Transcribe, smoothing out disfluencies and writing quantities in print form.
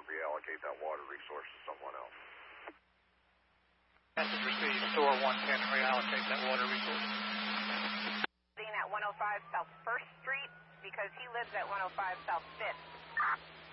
reallocate that water resource to someone else. Message received. Store 110, reallocate that water resource. At 105 South 1st Street because he lives at 105 South 5th.